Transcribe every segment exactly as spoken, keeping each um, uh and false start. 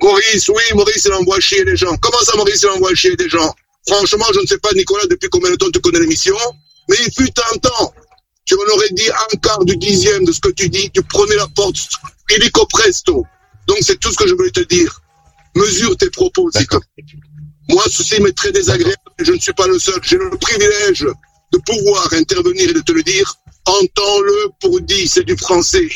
Maurice, oui, Maurice, il envoie chier les gens. Comment ça, Maurice, il envoie chier des gens? Franchement, je ne sais pas, Nicolas, depuis combien de temps tu connais l'émission, mais il fut un temps. Tu en aurais dit un quart du dixième de ce que tu dis, tu prenais la porte illico presto. Donc c'est tout ce que je voulais te dire. Mesure tes propos, s'il te plaît. Moi, ceci m'est très désagréable, et je ne suis pas le seul. J'ai le privilège de pouvoir intervenir et de te le dire. Entends-le pour dire, c'est du français.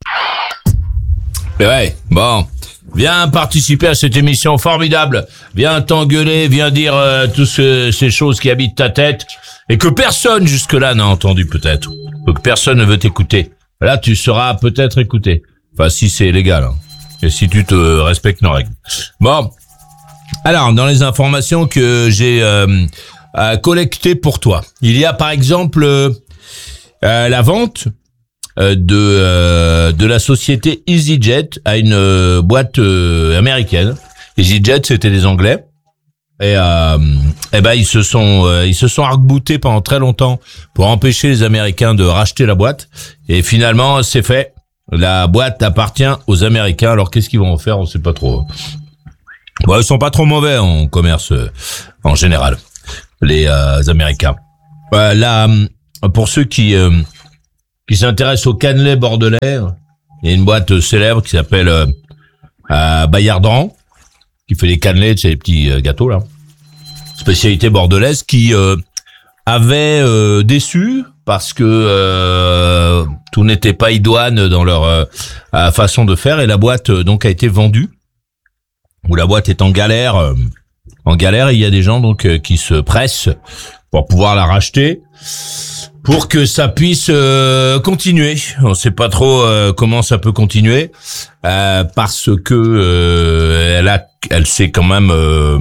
Ouais, bon. Viens participer à cette émission formidable. Viens t'engueuler, viens dire euh, toutes ce, ces choses qui habitent ta tête et que personne jusque-là n'a entendu peut-être. Que personne ne veut t'écouter. Là, tu seras peut-être écouté. Enfin, si c'est légal. Hein. Et si tu te respectes nos règles. Bon. Alors, dans les informations que j'ai euh, euh, collectées pour toi, il y a par exemple euh, euh, la vente euh, de euh, de la société EasyJet à une euh, boîte euh, américaine. EasyJet, c'était des Anglais. Et euh, eh ben ils se sont euh, ils se sont arc-boutés pendant très longtemps pour empêcher les Américains de racheter la boîte. Et finalement, c'est fait. La boîte appartient aux Américains. Alors qu'est-ce qu'ils vont en faire? On sait pas trop. Bon, ils sont pas trop mauvais en commerce euh, en général, les euh, Américains. Euh, là, pour ceux qui euh, qui s'intéressent au cannelé bordelais, il y a une boîte célèbre qui s'appelle euh, euh, Bayardran, qui fait les cannelés, c'est les petits euh, gâteaux là, spécialité bordelaise, qui euh, avait euh, déçu parce que euh, tout n'était pas idoine dans leur euh, façon de faire, et la boîte euh, donc a été vendue, où la boîte est en galère, euh, en galère, et il y a des gens donc euh, qui se pressent pour pouvoir la racheter, pour que ça puisse euh, continuer. On sait pas trop euh, comment ça peut continuer, euh, parce que euh, elle a, elle s'est quand même euh,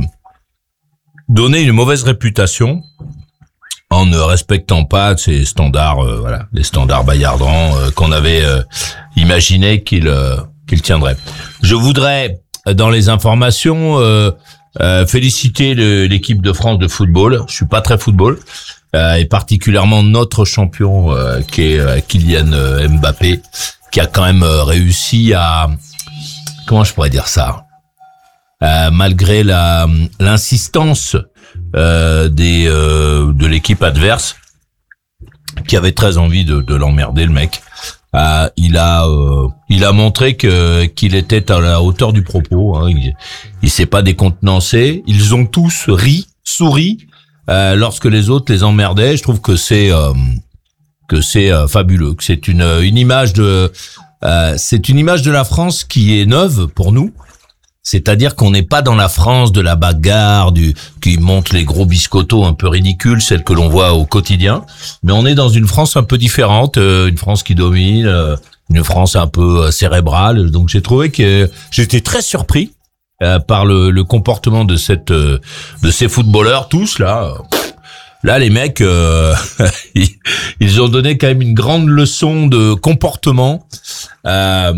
donné une mauvaise réputation en ne respectant pas ces standards, euh, voilà, les standards Bayardran euh, qu'on avait euh, imaginé qu'il euh, qu'il tiendrait. Je voudrais, dans les informations, euh, euh, féliciter le, l'équipe de France de football. Je suis pas très football, euh, et particulièrement notre champion euh, qui est euh, Kylian euh, Mbappé, qui a quand même euh, réussi à, comment je pourrais dire ça, euh, malgré la l'insistance euh, des euh, de l'équipe adverse, qui avait très envie de, de l'emmerder, le mec. Euh, il a euh, il a montré que qu'il était à la hauteur du propos. Hein. Il, il s'est pas décontenancé. Ils ont tous ri, souri euh, lorsque les autres les emmerdaient. Je trouve que c'est euh, que c'est euh, fabuleux. Que c'est une une image de euh, c'est une image de la France qui est neuve pour nous. C'est-à-dire qu'on n'est pas dans la France de la bagarre, du qui monte les gros biscottos un peu ridicules, celle que l'on voit au quotidien, mais on est dans une France un peu différente, euh, une France qui domine, euh, une France un peu euh, cérébrale. Donc j'ai trouvé que j'étais très surpris euh, par le, le comportement de cette euh, de ces footballeurs tous là. Là, les mecs, euh, ils, ils ont donné quand même une grande leçon de comportement. Euh,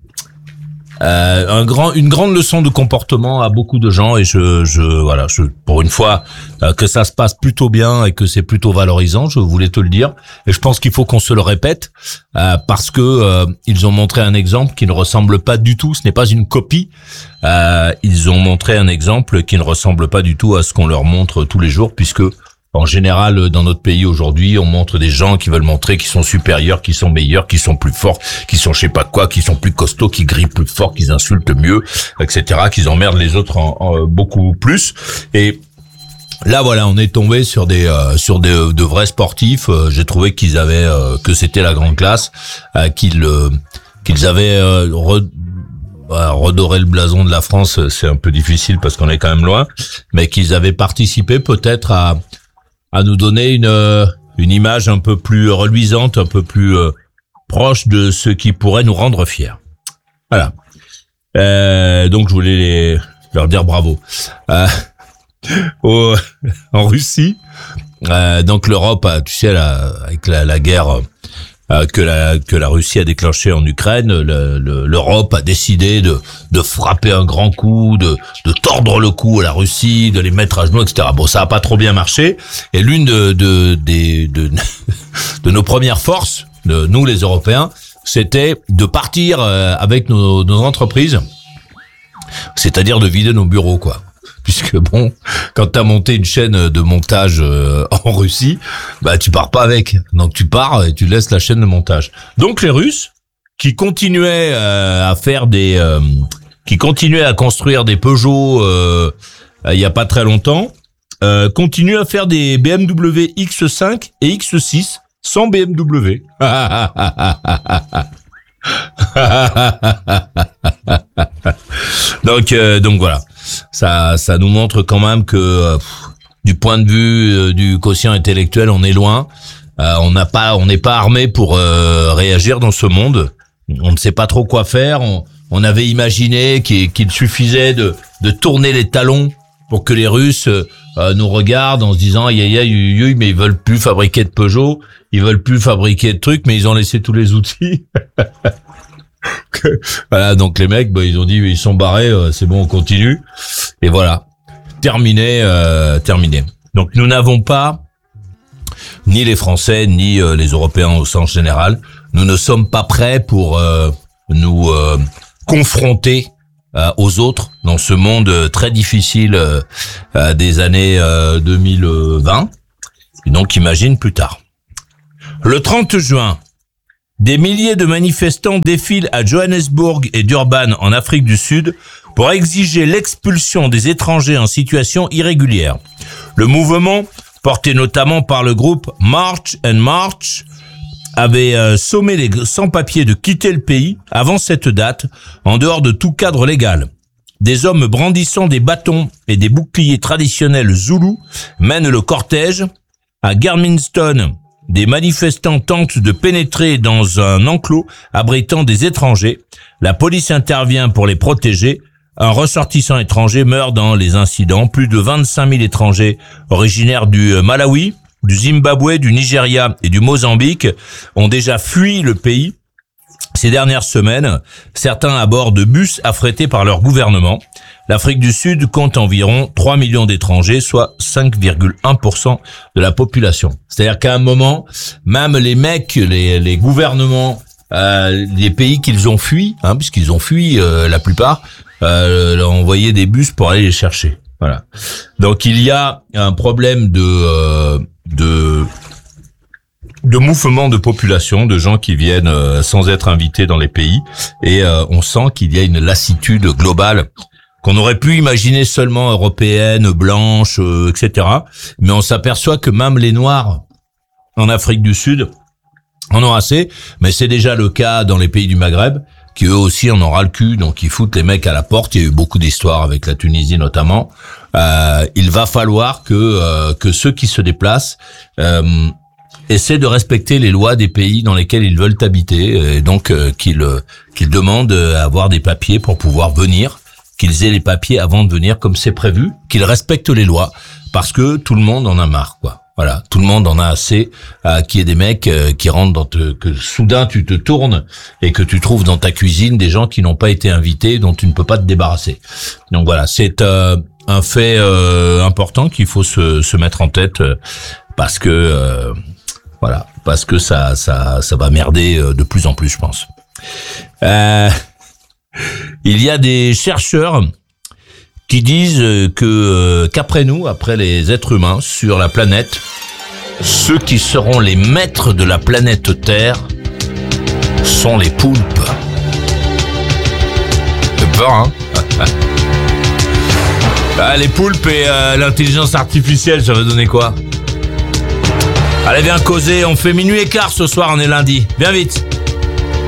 Euh, un grand, une grande leçon de comportement à beaucoup de gens, et je, je, voilà, je, pour une fois euh, que ça se passe plutôt bien et que c'est plutôt valorisant, je voulais te le dire. Et je pense qu'il faut qu'on se le répète euh, parce que euh, ils ont montré un exemple qui ne ressemble pas du tout. Ce n'est pas une copie. Euh, ils ont montré un exemple qui ne ressemble pas du tout à ce qu'on leur montre tous les jours, puisque en général, dans notre pays aujourd'hui, on montre des gens qui veulent montrer qu'ils sont supérieurs, qu'ils sont meilleurs, qu'ils sont plus forts, qu'ils sont je sais pas quoi, qu'ils sont plus costauds, qu'ils grillent plus fort, qu'ils insultent mieux, et cetera, qu'ils emmerdent les autres en, en, beaucoup plus. Et là, voilà, on est tombé sur des euh, sur des de vrais sportifs. Euh, j'ai trouvé qu'ils avaient euh, que c'était la grande classe, euh, qu'ils euh, qu'ils avaient euh, re, Bah, redorer le blason de la France, c'est un peu difficile parce qu'on est quand même loin, mais qu'ils avaient participé peut-être à à nous donner une une image un peu plus reluisante, un peu plus euh, proche de ce qui pourrait nous rendre fiers. Voilà. Euh, donc je voulais les, leur dire bravo. Euh, au, en Russie, euh, donc l'Europe, tu sais, la, avec la, la guerre euh, que la que la Russie a déclenchée en Ukraine, le, le, l'Europe a décidé de de frapper un grand coup, de de tordre le cou à la Russie, de les mettre à genoux, et cetera. Bon, ça a pas trop bien marché. Et l'une de de des de, de, de nos premières forces, de nous les Européens, c'était de partir euh, avec nos, nos entreprises C'est-à-dire de vider nos bureaux, quoi. Puisque bon, quand t'as monté une chaîne de montage euh, en Russie, bah tu pars pas avec. Donc tu pars et tu laisses la chaîne de montage. Donc les Russes, qui continuaient euh, à faire des... Euh, qui continuaient à construire des Peugeot euh, il y a pas très longtemps, euh, continuent à faire des B M W X cinq et X six sans B M W. donc euh, donc voilà, ça ça nous montre quand même que euh, pff, du point de vue euh, du quotient intellectuel, on est loin. Euh, on n'a pas, on n'est pas armé pour euh, réagir dans ce monde. On ne sait pas trop quoi faire. On, on avait imaginé qu'il, qu'il suffisait de, de tourner les talons pour que les Russes euh, nous regardent en se disant aïe aïe aïe, mais ils veulent plus fabriquer de Peugeot, ils veulent plus fabriquer de trucs, mais ils ont laissé tous les outils. Voilà, donc les mecs, bah, ils ont dit ils sont barrés, euh, c'est bon, on continue. Et voilà, terminé, euh, terminé. Donc nous n'avons pas, ni les Français, ni euh, les Européens au sens général, nous ne sommes pas prêts pour euh, nous euh, confronter euh, aux autres dans ce monde très difficile euh, des années euh, deux mille vingt. Et donc imagine plus tard. Le trente juin, des milliers de manifestants défilent à Johannesburg et Durban en Afrique du Sud pour exiger l'expulsion des étrangers en situation irrégulière. Le mouvement, porté notamment par le groupe March and March, avait euh, sommé les sans-papiers de quitter le pays avant cette date, en dehors de tout cadre légal. Des hommes brandissant des bâtons et des boucliers traditionnels zoulous mènent le cortège. À Germiston, des manifestants tentent de pénétrer dans un enclos abritant des étrangers. La police intervient pour les protéger. Un ressortissant étranger meurt dans les incidents. Plus de vingt-cinq mille étrangers originaires du Malawi, du Zimbabwe, du Nigeria et du Mozambique ont déjà fui le pays ces dernières semaines, certains à bord de bus affrétés par leur gouvernement. L'Afrique du Sud compte environ trois millions d'étrangers, soit cinq virgule un pour cent de la population. C'est-à-dire qu'à un moment, même les mecs, les, les gouvernements, euh, les pays qu'ils ont fui, hein, puisqu'ils ont fui euh, la plupart, euh, ont envoyé des bus pour aller les chercher. Voilà. Donc il y a un problème de euh, de de mouvement de population, de gens qui viennent euh, sans être invités dans les pays, et euh, on sent qu'il y a une lassitude globale qu'on aurait pu imaginer seulement européenne, blanche, euh, et cetera. Mais on s'aperçoit que même les Noirs en Afrique du Sud en ont assez, mais c'est déjà le cas dans les pays du Maghreb, qui eux aussi en ont ras le cul, donc ils foutent les mecs à la porte. Il y a eu beaucoup d'histoires avec la Tunisie notamment. Euh, il va falloir que euh, que ceux qui se déplacent euh, essaient de respecter les lois des pays dans lesquels ils veulent habiter, et donc euh, qu'ils euh, qu'ils demandent à avoir des papiers pour pouvoir venir, qu'ils aient les papiers avant de venir comme c'est prévu, qu'ils respectent les lois, parce que tout le monde en a marre, quoi. Voilà, tout le monde en a assez, euh, qu'il y ait des mecs euh, qui rentrent dans te, que soudain tu te tournes et que tu trouves dans ta cuisine des gens qui n'ont pas été invités, dont tu ne peux pas te débarrasser. Donc voilà, c'est euh, un fait euh, important qu'il faut se, se mettre en tête, euh, parce que euh, voilà, parce que ça, ça, ça va merder euh, de plus en plus, je pense. Euh, il y a des chercheurs qui disent que qu'après nous, après les êtres humains sur la planète, ceux qui seront les maîtres de la planète Terre sont les poulpes. C'est peur, hein? Ah, les poulpes et euh, l'intelligence artificielle, ça va donner quoi? Allez, viens causer, on fait minuit et quart ce soir, on est lundi. Viens vite.